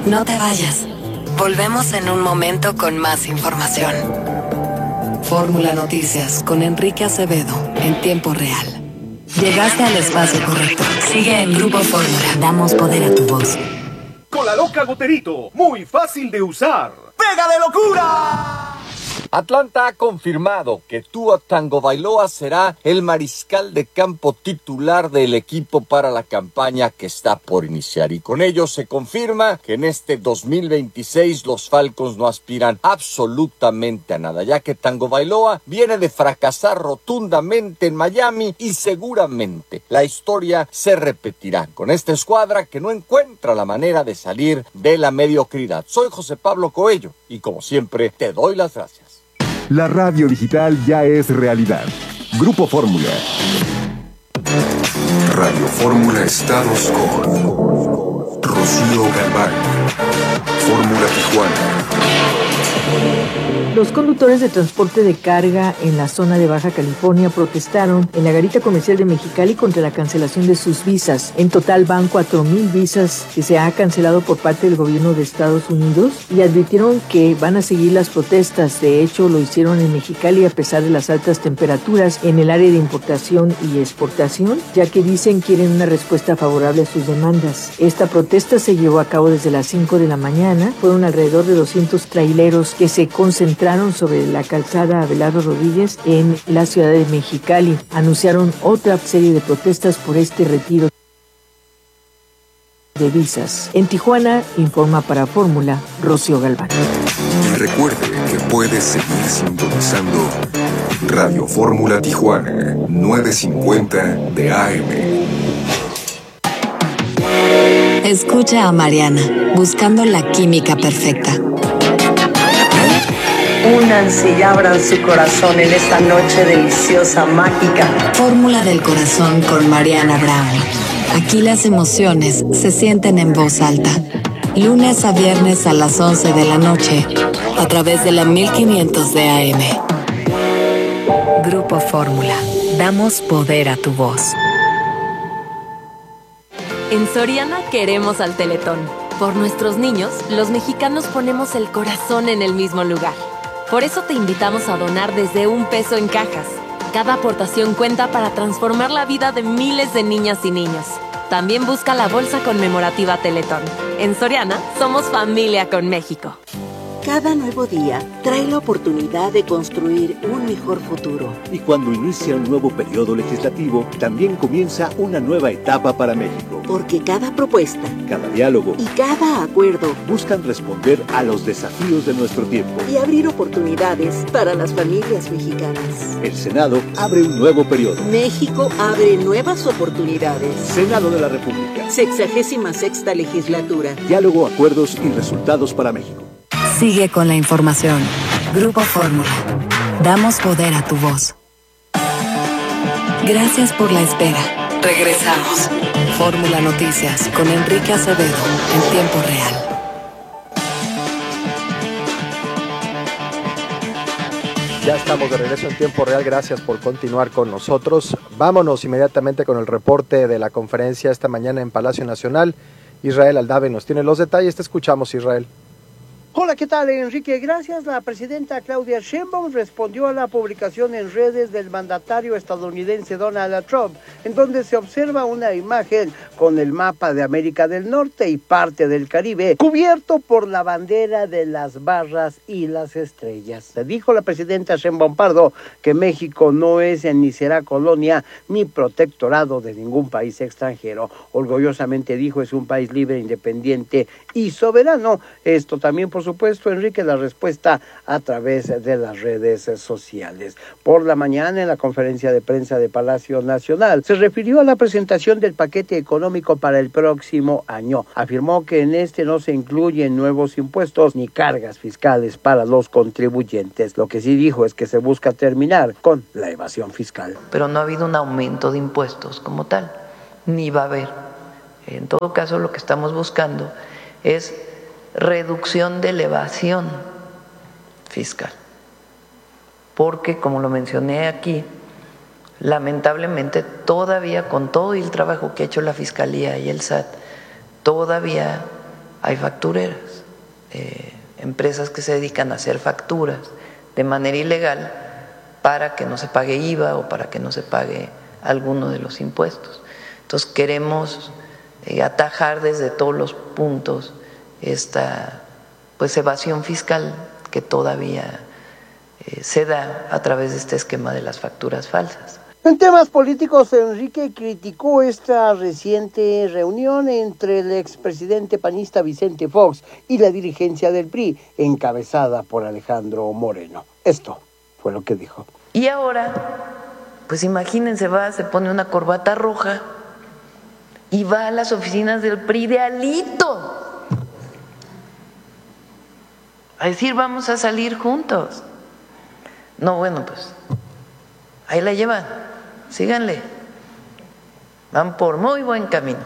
No te vayas. Volvemos en un momento con más información. Fórmula Noticias con Enrique Acevedo en tiempo real. Llegaste al espacio correcto. Sigue en Grupo Fórmula. Damos poder a tu voz. Con la loca Goterito, muy fácil de usar. ¡Pega de locura! Atlanta ha confirmado que Tua Tagovailoa será el mariscal de campo titular del equipo para la campaña que está por iniciar. Y con ello se confirma que en este 2026 los Falcons no aspiran absolutamente a nada, ya que Tagovailoa viene de fracasar rotundamente en Miami y seguramente la historia se repetirá con esta escuadra que no encuentra la manera de salir de la mediocridad. Soy José Pablo Coello y como siempre te doy las gracias. La radio digital ya es realidad. Grupo Fórmula. Radio Fórmula Estados con Rocío Galván. Fórmula Tijuana. Los conductores de transporte de carga en la zona de Baja California protestaron en la garita comercial de Mexicali contra la cancelación de sus visas. En total van 4,000 visas que se ha cancelado por parte del gobierno de Estados Unidos y advirtieron que van a seguir las protestas. De hecho, lo hicieron en Mexicali a pesar de las altas temperaturas en el área de importación y exportación, ya que dicen quieren una respuesta favorable a sus demandas. Esta protesta se llevó a cabo desde las 5 de la mañana. Fueron alrededor de 200 traileros que se concentraron sobre la calzada Abelardo Rodríguez en la ciudad de Mexicali. Anunciaron otra serie de protestas por este retiro de visas. En Tijuana, informa para Fórmula, Rocío Galván. Y recuerde que puede seguir sintonizando Radio Fórmula Tijuana, 950 de AM. Escucha a Mariana, buscando la química perfecta. Únanse y abran su corazón en esta noche deliciosa, mágica. Fórmula del corazón con Mariana Brown. Aquí las emociones se sienten en voz alta. Lunes a viernes a las 11 de la noche, a través de la 1500 de AM. Grupo Fórmula. Damos poder a tu voz. En Soriana queremos al Teletón. Por nuestros niños, los mexicanos ponemos el corazón en el mismo lugar. Por eso te invitamos a donar desde $1 en cajas. Cada aportación cuenta para transformar la vida de miles de niñas y niños. También busca la bolsa conmemorativa Teletón. En Soriana, somos familia con México. Cada nuevo día trae la oportunidad de construir un mejor futuro. Y cuando inicia un nuevo periodo legislativo, también comienza una nueva etapa para México. Porque cada propuesta, cada diálogo y cada acuerdo buscan responder a los desafíos de nuestro tiempo y abrir oportunidades para las familias mexicanas. El Senado abre un nuevo periodo. México abre nuevas oportunidades. Senado de la República. 66ª legislatura. Diálogo, acuerdos y resultados para México. Sigue con la información. Grupo Fórmula. Damos poder a tu voz. Gracias por la espera. Regresamos. Fórmula Noticias con Enrique Acevedo en tiempo real. Ya estamos de regreso en tiempo real, gracias por continuar con nosotros. Vámonos inmediatamente con el reporte de la conferencia esta mañana en Palacio Nacional. Israel Aldave nos tiene los detalles, te escuchamos, Israel. Hola, ¿qué tal, Enrique? Gracias. La presidenta Claudia Sheinbaum respondió a la publicación en redes del mandatario estadounidense Donald Trump, en donde se observa una imagen con el mapa de América del Norte y parte del Caribe, cubierto por la bandera de las barras y las estrellas. Dijo la presidenta Sheinbaum Pardo que México no es ni será colonia ni protectorado de ningún país extranjero. Orgullosamente dijo, es un país libre, independiente y soberano. Esto también, por supuesto, Enrique, la respuesta a través de las redes sociales. Por la mañana, en la conferencia de prensa de Palacio Nacional, se refirió a la presentación del paquete económico para el próximo año. Afirmó que en este no se incluyen nuevos impuestos ni cargas fiscales para los contribuyentes. Lo que sí dijo es que se busca terminar con la evasión fiscal. Pero no ha habido un aumento de impuestos como tal, ni va a haber. En todo caso, lo que estamos buscando es reducción de elevación fiscal, porque como lo mencioné aquí, lamentablemente todavía con todo el trabajo que ha hecho la Fiscalía y el SAT, todavía hay factureras, empresas que se dedican a hacer facturas de manera ilegal para que no se pague IVA o para que no se pague alguno de los impuestos. Entonces queremos atajar desde todos los puntos esta evasión fiscal que todavía se da a través de este esquema de las facturas falsas. En temas políticos, Enrique criticó esta reciente reunión entre el expresidente panista Vicente Fox y la dirigencia del PRI, encabezada por Alejandro Moreno. Esto fue lo que dijo. Y ahora, pues imagínense, se pone una corbata roja y va a las oficinas del PRI de Alito a decir vamos a salir juntos. No, bueno, pues ahí la llevan, síganle, van por muy buen camino,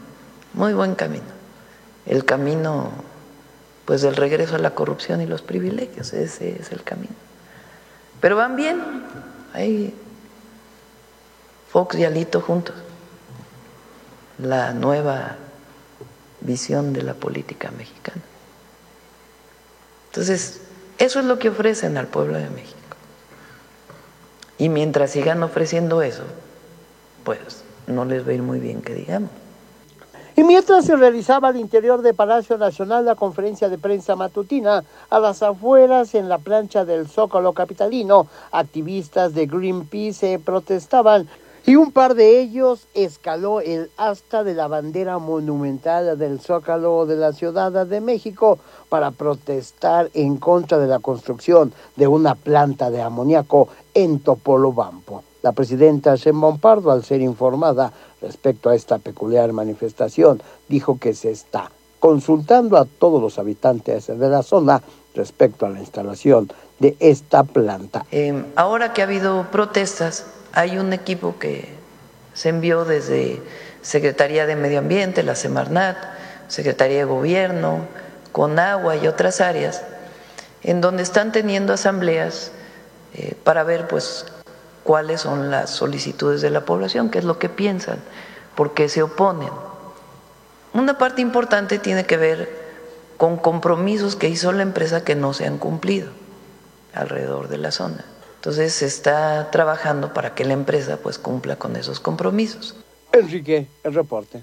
el camino pues del regreso a la corrupción y los privilegios, ese es el camino. Pero van bien, ahí Fox y Alito juntos, la nueva visión de la política mexicana. Entonces, eso es lo que ofrecen al pueblo de México. Y mientras sigan ofreciendo eso, pues no les va a ir muy bien, que digamos. Y mientras se realizaba al interior de Palacio Nacional la conferencia de prensa matutina, a las afueras en la plancha del Zócalo capitalino, activistas de Greenpeace protestaban y un par de ellos escaló el asta de la bandera monumental del Zócalo de la Ciudad de México para protestar en contra de la construcción de una planta de amoníaco en Topolobampo. La presidenta Sheinbaum Pardo, al ser informada respecto a esta peculiar manifestación, dijo que se está consultando a todos los habitantes de la zona respecto a la instalación de esta planta. Ahora que ha habido protestas, hay un equipo que se envió desde Secretaría de Medio Ambiente, la Semarnat, Secretaría de Gobierno, Conagua y otras áreas, en donde están teniendo asambleas para ver pues cuáles son las solicitudes de la población, qué es lo que piensan, por qué se oponen. Una parte importante tiene que ver con compromisos que hizo la empresa que no se han cumplido alrededor de la zona. Entonces se está trabajando para que la empresa pues cumpla con esos compromisos. Enrique, el reporte.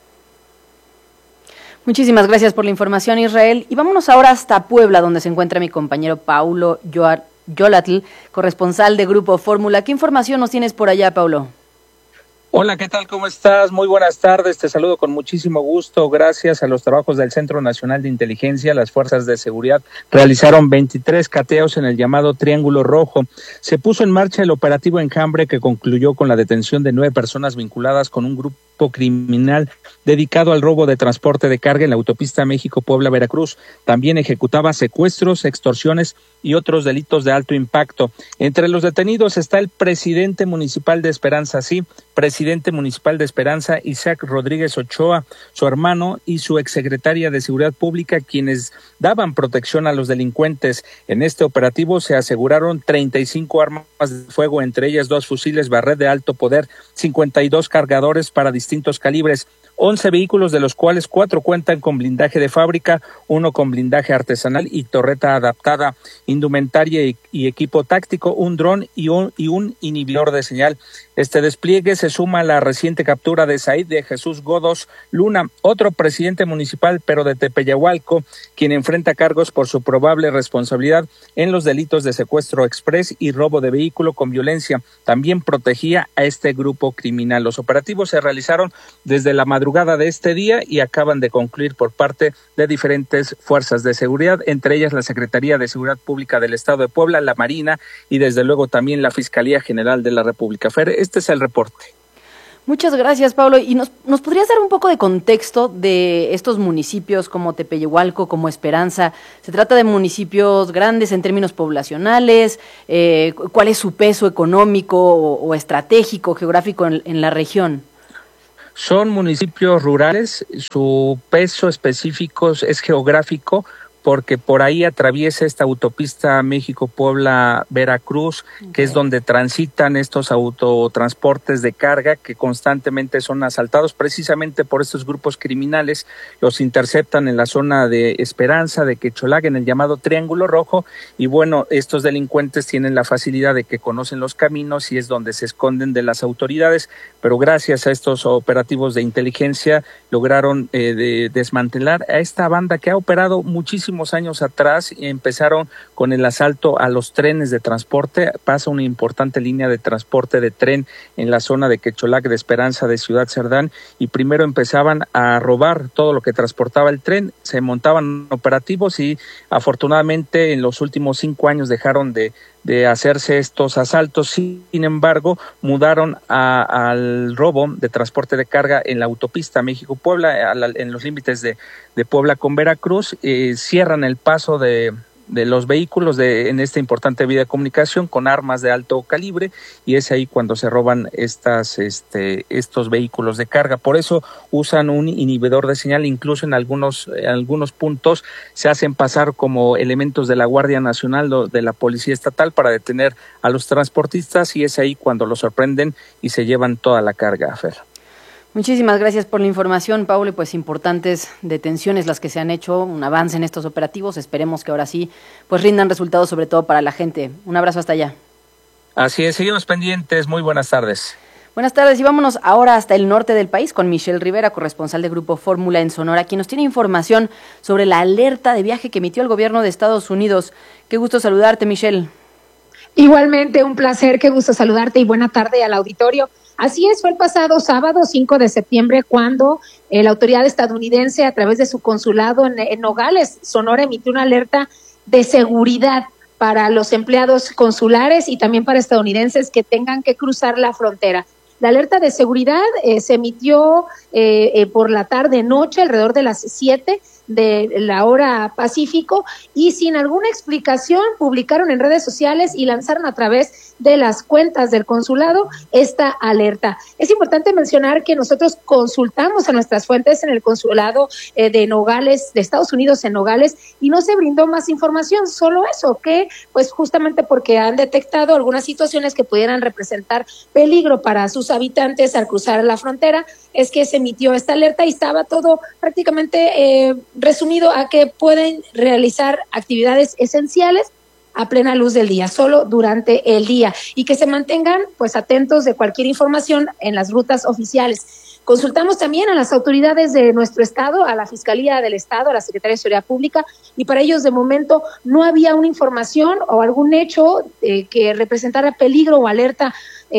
Muchísimas gracias por la información, Israel. Y vámonos ahora hasta Puebla, donde se encuentra mi compañero Paulo Yolatl, corresponsal de Grupo Fórmula. ¿Qué información nos tienes por allá, Paulo? Hola, ¿qué tal? ¿Cómo estás? Muy buenas tardes, te saludo con muchísimo gusto. Gracias a los trabajos del Centro Nacional de Inteligencia, las fuerzas de seguridad realizaron 23 cateos en el llamado Triángulo Rojo. Se puso en marcha el operativo Enjambre, que concluyó con la detención de 9 personas vinculadas con un grupo criminal dedicado al robo de transporte de carga en la autopista México-Puebla-Veracruz. También ejecutaba secuestros, extorsiones y otros delitos de alto impacto. Entre los detenidos está el presidente municipal de Esperanza, presidente municipal de Esperanza, Isaac Rodríguez Ochoa, su hermano y su exsecretaria de Seguridad Pública, quienes daban protección a los delincuentes. En este operativo se aseguraron 35 armas de fuego, entre ellas 2 fusiles Barrett de alto poder, 52 cargadores para distintos calibres, 11 vehículos, de los cuales 4 cuentan con blindaje de fábrica, 1 con blindaje artesanal y torreta adaptada, indumentaria y equipo táctico, un dron y un inhibidor de señal. Este despliegue se suma a la reciente captura de Said de Jesús Godos Luna, otro presidente municipal pero de Tepeyahualco, quien enfrenta cargos por su probable responsabilidad en los delitos de secuestro exprés y robo de vehículo con violencia. También protegía a este grupo criminal. Los operativos se realizaron desde la madrugada de este día y acaban de concluir por parte de diferentes fuerzas de seguridad, entre ellas la Secretaría de Seguridad Pública del Estado de Puebla, la Marina y desde luego también la Fiscalía General de la República. Fer, este es el reporte. Muchas gracias, Pablo. ¿Y nos podrías dar un poco de contexto de estos municipios como Tepeyahualco, como Esperanza? ¿Se trata de municipios grandes en términos poblacionales? ¿Cuál es su peso económico o estratégico, geográfico en la región? Son municipios rurales, su peso específico es geográfico, porque por ahí atraviesa esta autopista México-Puebla-Veracruz, que es donde transitan estos autotransportes de carga que constantemente son asaltados precisamente por estos grupos criminales. Los interceptan en la zona de Esperanza, de Quecholac, en el llamado Triángulo Rojo, y bueno, estos delincuentes tienen la facilidad de que conocen los caminos y es donde se esconden de las autoridades, pero gracias a estos operativos de inteligencia lograron desmantelar a esta banda que ha operado muchísimos años atrás. Empezaron con el asalto a los trenes de transporte. Pasa una importante línea de transporte de tren en la zona de Quecholac, de Esperanza, de Ciudad Cerdán, y primero empezaban a robar todo lo que transportaba el tren. Se montaban operativos y afortunadamente en los últimos 5 años dejaron de hacerse estos asaltos. Sin embargo, mudaron al robo de transporte de carga en la autopista México-Puebla, en los límites de Puebla con Veracruz. Cierran el paso de los vehículos en esta importante vía de comunicación con armas de alto calibre, y es ahí cuando se roban estos vehículos de carga. Por eso usan un inhibidor de señal, incluso en algunos puntos se hacen pasar como elementos de la Guardia Nacional o de la Policía Estatal para detener a los transportistas, y es ahí cuando los sorprenden y se llevan toda la carga, Fer. Muchísimas gracias por la información, Paulo. Pues importantes detenciones las que se han hecho, un avance en estos operativos. Esperemos que ahora sí pues rindan resultados, sobre todo para la gente. Un abrazo hasta allá. Así es, seguimos pendientes. Muy buenas tardes. Buenas tardes y vámonos ahora hasta el norte del país con Michelle Rivera, corresponsal de Grupo Fórmula en Sonora, quien nos tiene información sobre la alerta de viaje que emitió el gobierno de Estados Unidos. Qué gusto saludarte, Michelle. Igualmente, un placer, qué gusto saludarte y buena tarde al auditorio. Así es, fue el pasado sábado 5 de septiembre cuando la autoridad estadounidense, a través de su consulado en Nogales, Sonora, emitió una alerta de seguridad para los empleados consulares y también para estadounidenses que tengan que cruzar la frontera. La alerta de seguridad se emitió por la tarde-noche, alrededor de las 7 de la hora Pacífico, y sin alguna explicación publicaron en redes sociales y lanzaron a través de las cuentas del consulado esta alerta. Es importante mencionar que nosotros consultamos a nuestras fuentes en el consulado de Nogales, de Estados Unidos en Nogales, y no se brindó más información, solo eso, que pues justamente porque han detectado algunas situaciones que pudieran representar peligro para sus habitantes al cruzar la frontera, es que se emitió esta alerta y estaba todo prácticamente resumido a que pueden realizar actividades esenciales a plena luz del día, solo durante el día, y que se mantengan pues atentos de cualquier información en las rutas oficiales. Consultamos también a las autoridades de nuestro estado, a la Fiscalía del Estado, a la Secretaría de Seguridad Pública, y para ellos de momento no había una información o algún hecho que representara peligro o alerta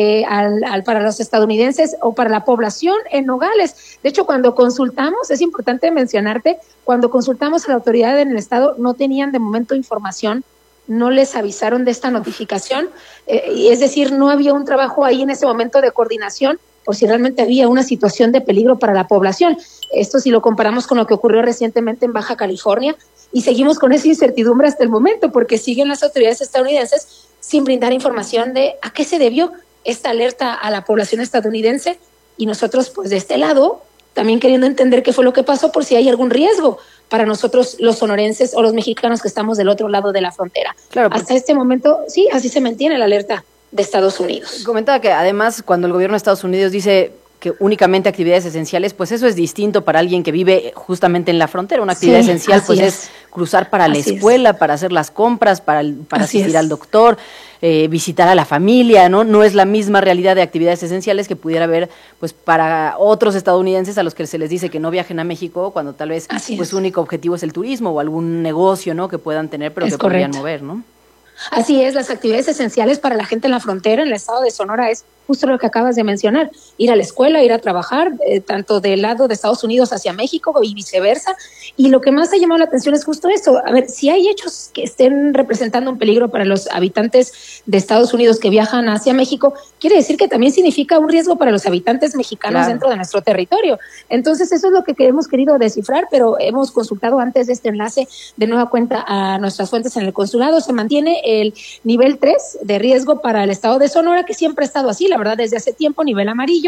para los estadounidenses o para la población en Nogales. De hecho, cuando consultamos, es importante mencionarte, cuando consultamos a la autoridad en el estado, no tenían de momento información, no les avisaron de esta notificación, y es decir, no había un trabajo ahí en ese momento de coordinación por si realmente había una situación de peligro para la población. Esto si lo comparamos con lo que ocurrió recientemente en Baja California, y seguimos con esa incertidumbre hasta el momento, porque siguen las autoridades estadounidenses sin brindar información de a qué se debió esta alerta a la población estadounidense, y nosotros pues de este lado también queriendo entender qué fue lo que pasó por si hay algún riesgo para nosotros los sonorenses o los mexicanos que estamos del otro lado de la frontera. Claro, hasta este momento sí, así se mantiene la alerta de Estados Unidos. Comentaba que además cuando el gobierno de Estados Unidos dice que únicamente actividades esenciales, pues eso es distinto para alguien que vive justamente en la frontera. Una actividad esencial pues es cruzar para la escuela, para hacer las compras, para asistir al doctor, visitar a la familia, ¿no? No es la misma realidad de actividades esenciales que pudiera haber pues para otros estadounidenses a los que se les dice que no viajen a México cuando tal vez pues su único objetivo es el turismo o algún negocio, ¿no? Que puedan tener pero que podrían mover, ¿no? Así es, las actividades esenciales para la gente en la frontera, en el estado de Sonora, es justo lo que acabas de mencionar, ir a la escuela, ir a trabajar, tanto del lado de Estados Unidos hacia México y viceversa. Y lo que más ha llamado la atención es justo eso. A ver, si hay hechos que estén representando un peligro para los habitantes de Estados Unidos que viajan hacia México, quiere decir que también significa un riesgo para los habitantes mexicanos dentro de nuestro territorio. Entonces, eso es lo que hemos querido descifrar, pero hemos consultado antes de este enlace de nueva cuenta a nuestras fuentes en el consulado. Se mantiene el nivel 3 de riesgo para el estado de Sonora, que siempre ha estado así, la verdad, desde hace tiempo, nivel amarillo.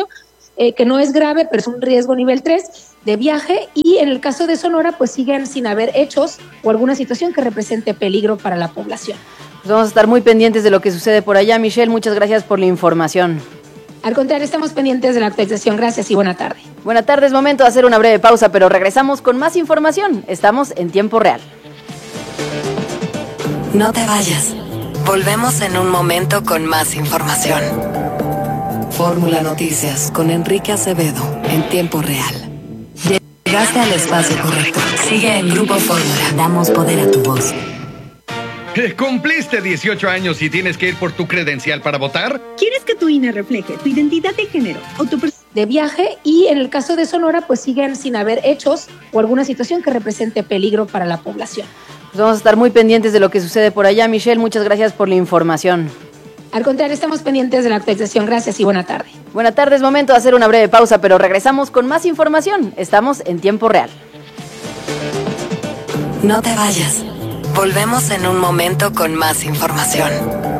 que no es grave, pero es un riesgo nivel 3 de viaje, y en el caso de Sonora, pues siguen sin haber hechos o alguna situación que represente peligro para la población. Pues vamos a estar muy pendientes de lo que sucede por allá. Michelle, muchas gracias por la información. Al contrario, estamos pendientes de la actualización. Gracias y buena tarde. Buena tarde, es momento de hacer una breve pausa, pero regresamos con más información. Estamos en tiempo real. No te vayas. Volvemos en un momento con más información. Fórmula Noticias con Enrique Acevedo en tiempo real. Llegaste al espacio correcto. Sigue en Grupo Fórmula. Damos poder a tu voz. ¿Cumpliste 18 años y tienes que ir por tu credencial para votar? ¿Quieres que tu INE refleje tu identidad de género o tu de viaje? Y en el caso de Sonora, pues siguen sin haber hechos o alguna situación que represente peligro para la población. Pues vamos a estar muy pendientes de lo que sucede por allá. Michelle, muchas gracias por la información. Al contrario, estamos pendientes de la actualización. Gracias y buena tarde. Buena tarde, es momento de hacer una breve pausa, pero regresamos con más información. Estamos en tiempo real. No te vayas. Volvemos en un momento con más información.